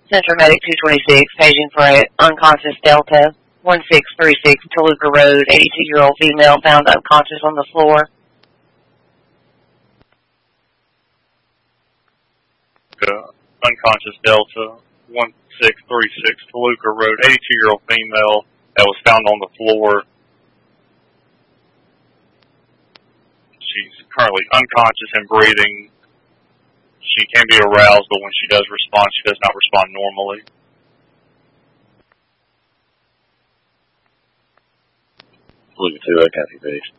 Central Medic 226, paging for an unconscious Delta, 1636 Toluca Road, 82-year-old female found unconscious on the floor. Unconscious Delta, 1636 Toluca Road, 82-year-old female that was found on the floor. She's currently unconscious and breathing. She can be aroused, but when she does respond, she does not respond normally. Look at 2, copy paste.